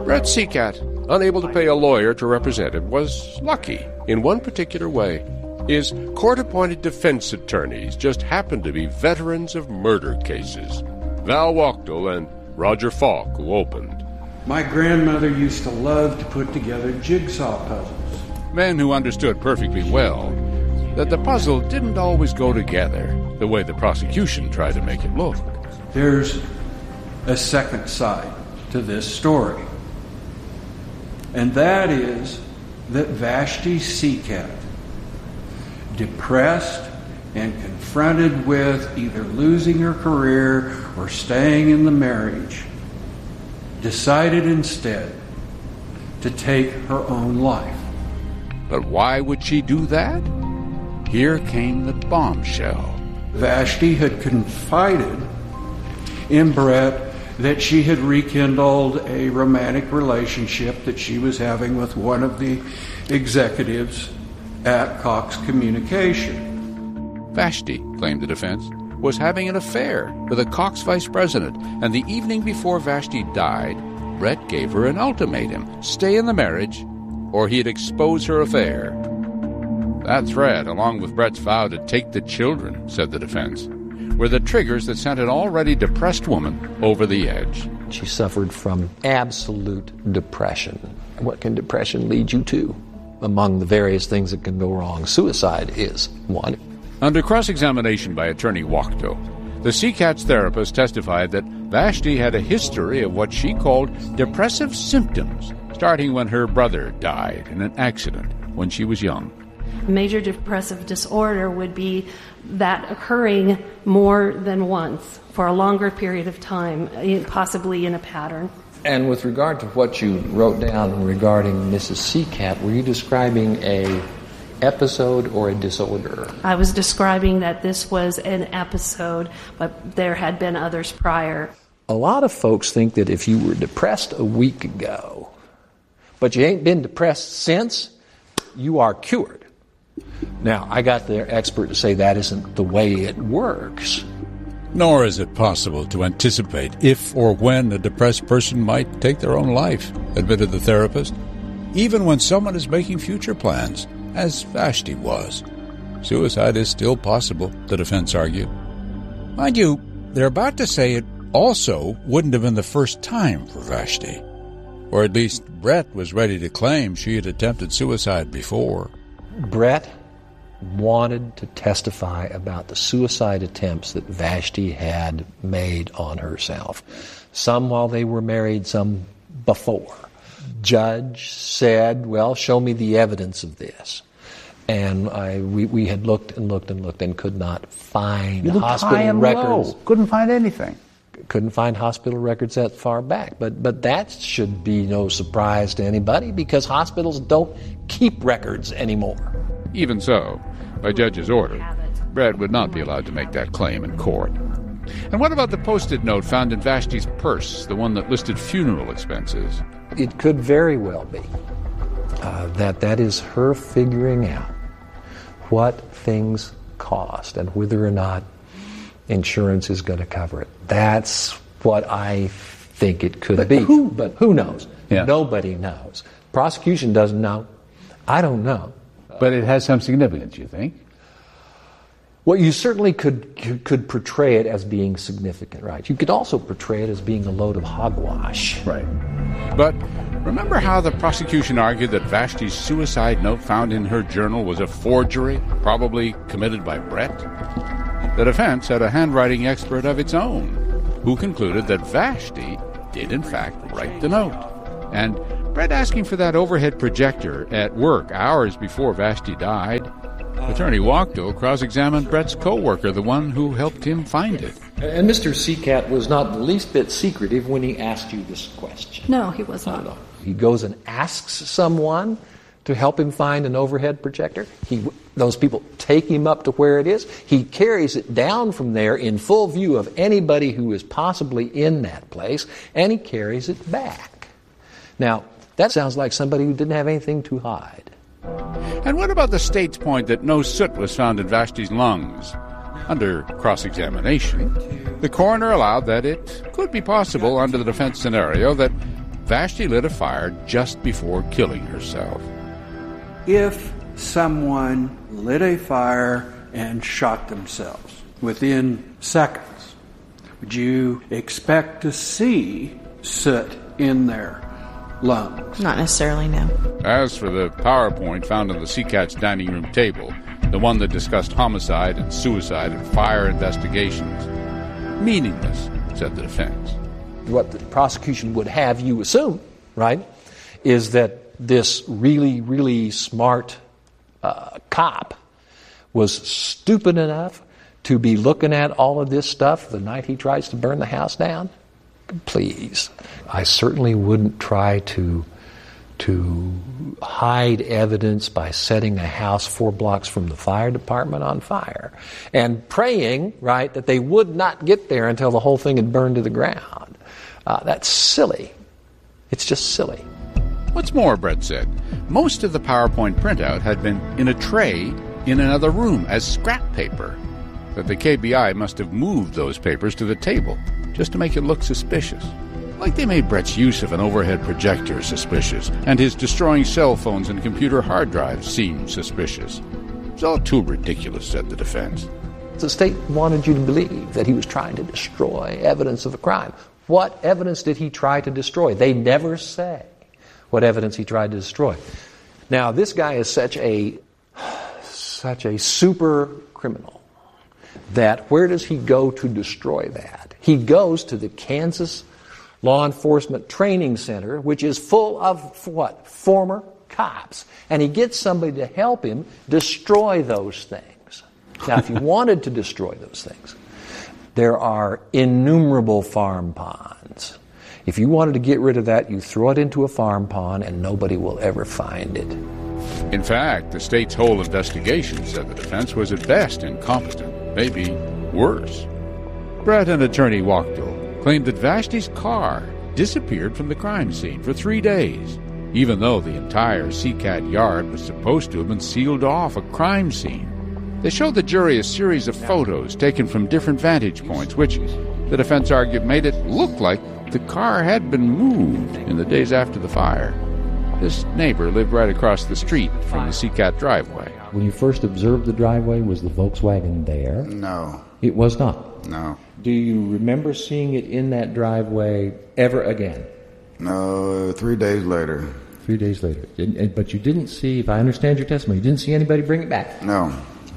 Brett Seacat, unable to pay a lawyer to represent him, was lucky in one particular way. His court-appointed defense attorneys just happened to be veterans of murder cases. Val Wachtel and Roger Falk, who opened. My grandmother used to love to put together jigsaw puzzles. Men who understood perfectly well that the puzzle didn't always go together the way the prosecution tried to make it look. There's a second side to this story. And that is that Vashti Seacat, depressed and confronted with either losing her career or staying in the marriage, decided instead to take her own life. But why would she do that? Here came the bombshell. Vashti had confided in Brett that she had rekindled a romantic relationship that she was having with one of the executives at Cox Communication. Vashti, claimed the defense, was having an affair with a Cox vice president, and the evening before Vashti died, Brett gave her an ultimatum: stay in the marriage, or he'd expose her affair. That threat, along with Brett's vow to take the children, said the defense, were the triggers that sent an already depressed woman over the edge. She suffered from absolute depression. What can depression lead you to? Among the various things that can go wrong, suicide is one. Under cross-examination by attorney Wachtel, the Seacat's therapist testified that Vashti had a history of what she called depressive symptoms, starting when her brother died in an accident when she was young. Major depressive disorder would be that occurring more than once for a longer period of time, possibly in a pattern. And with regard to what you wrote down regarding Mrs. Seacat, were you describing a episode or a disorder? I was describing that this was an episode, but there had been others prior. A lot of folks think that if you were depressed a week ago, but you ain't been depressed since, you are cured. Now, I got their expert to say that isn't the way it works. Nor is it possible to anticipate if or when a depressed person might take their own life, admitted the therapist, even when someone is making future plans, as Vashti was. Suicide is still possible, the defense argued. Mind you, they're about to say it also wouldn't have been the first time for Vashti. Or at least Brett was ready to claim she had attempted suicide before. Brett wanted to testify about the suicide attempts that Vashti had made on herself. Some while they were married, some before. Judge said, well, show me the evidence of this. And we had looked and could not find hospital records. Couldn't find anything. Couldn't find hospital records that far back. But that should be no surprise to anybody because hospitals don't keep records anymore. Even so, by judge's order, Brett would not be allowed to make that claim in court. And what about the Post-it note found in Vashti's purse, the one that listed funeral expenses? It could very well be that is her figuring out what things cost and whether or not insurance is going to cover it. That's what I think it could be. But who knows? Yeah. Nobody knows. Prosecution doesn't know. I don't know. But it has some significance, you think? Well, you certainly could portray it as being significant, right? You could also portray it as being a load of hogwash. Right. But remember how the prosecution argued that Vashti's suicide note found in her journal was a forgery, probably committed by Brett? The defense had a handwriting expert of its own, who concluded that Vashti did in fact write the note. And Brett asking for that overhead projector at work hours before Vashti died. Attorney Wachtel cross-examined Brett's co-worker, the one who helped him find it. And Mr. Seacat was not the least bit secretive when he asked you this question. No, he was not. No. He goes and asks someone to help him find an overhead projector. Those people take him up to where it is. He carries it down from there in full view of anybody who is possibly in that place, and he carries it back. Now, that sounds like somebody who didn't have anything to hide. And what about the state's point that no soot was found in Vashti's lungs? Under cross-examination, the coroner allowed that it could be possible under the defense scenario that Vashti lit a fire just before killing herself. If someone lit a fire and shot themselves within seconds, would you expect to see soot in their lungs? Not necessarily, no. As for the PowerPoint found on the CCAT's dining room table, the one that discussed homicide and suicide and fire investigations, meaningless, said the defense. What the prosecution would have you assume, right, is that this really, really smart cop was stupid enough to be looking at all of this stuff the night he tries to burn the house down? Please. I certainly wouldn't try to hide evidence by setting a house 4 blocks from the fire department on fire and praying, right, that they would not get there until the whole thing had burned to the ground. That's silly. It's just silly. What's more, Brett said, most of the PowerPoint printout had been in a tray in another room as scrap paper. That the KBI must have moved those papers to the table just to make it look suspicious. Like they made Brett's use of an overhead projector suspicious, and his destroying cell phones and computer hard drives seemed suspicious. It's all too ridiculous, said the defense. The state wanted you to believe that he was trying to destroy evidence of a crime. What evidence did he try to destroy? They never say what evidence he tried to destroy. Now, this guy is such a super criminal that where does he go to destroy that? He goes to the Kansas Law Enforcement Training Center, which is full of what? Former cops. And he gets somebody to help him destroy those things. Now, if you wanted to destroy those things, there are innumerable farm ponds. If you wanted to get rid of that, you throw it into a farm pond and nobody will ever find it. In fact, the state's whole investigation, said the defense, was at best incompetent, maybe worse. Brett and attorney Wachtel claimed that Vashti's car disappeared from the crime scene for 3 days, even though the entire CCAT yard was supposed to have been sealed off a crime scene. They showed the jury a series of photos taken from different vantage points, which the defense argued made it look like the car had been moved in the days after the fire. This neighbor lived right across the street from the CCAT driveway. When you first observed the driveway, was the Volkswagen there? No. It was not? No. Do you remember seeing it in that driveway ever again? No, 3 days later. 3 days later. But you didn't see, if I understand your testimony, you didn't see anybody bring it back? No.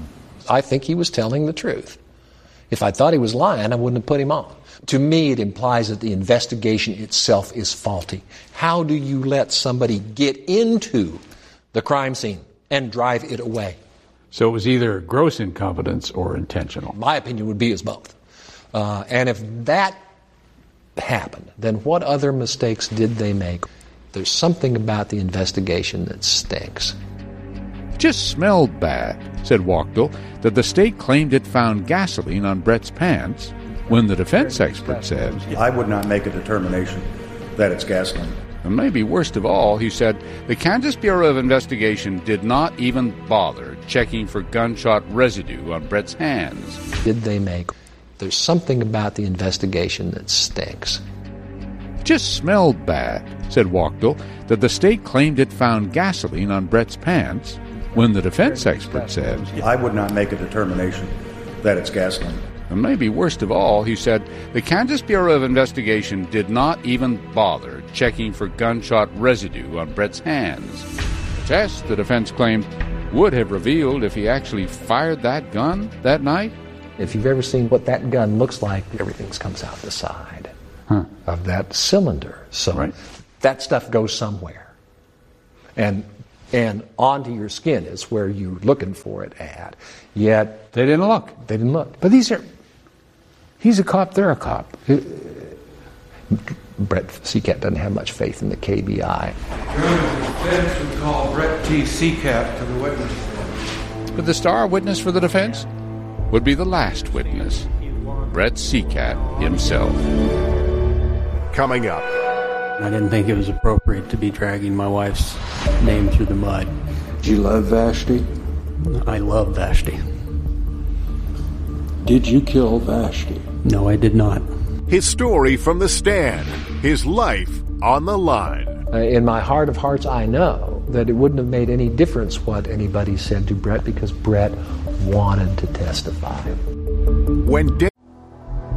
I think he was telling the truth. If I thought he was lying, I wouldn't have put him on. To me, it implies that the investigation itself is faulty. How do you let somebody get into the crime scene and drive it away? So it was either gross incompetence or intentional. My opinion would be as both. And if that happened, then what other mistakes did they make? There's something about the investigation that stinks. It just smelled bad, said Wachtel, that the state claimed it found gasoline on Brett's pants when the defense expert said, I would not make a determination that it's gasoline. And maybe worst of all, he said, the Kansas Bureau of Investigation did not even bother checking for gunshot residue on Brett's hands. Did they make? There's something about the investigation that stinks. It just smelled bad, said Wachtel, that the state claimed it found gasoline on Brett's pants when the defense expert said, I would not make a determination that it's gasoline. And maybe worst of all, he said, the Kansas Bureau of Investigation did not even bother checking for gunshot residue on Brett's hands. A test, the defense claimed, would have revealed if he actually fired that gun that night. If you've ever seen what that gun looks like, everything comes out the side of that cylinder. So that stuff goes somewhere. And onto your skin is where you're looking for it at. Yet they didn't look. They didn't look. But he's a cop, they're a cop. Brett Seacat doesn't have much faith in the KBI. The defense would call Brett T. Seacat to the witness stand. But the star witness for the defense would be the last witness, Brett Seacat himself. Coming up. I didn't think it was appropriate to be dragging my wife's name through the mud. Did you love Vashti? I love Vashti. Did you kill Vashti? No, I did not. His story from the stand, his life on the line. In my heart of hearts, I know that it wouldn't have made any difference what anybody said to Brett because Brett wanted to testify. When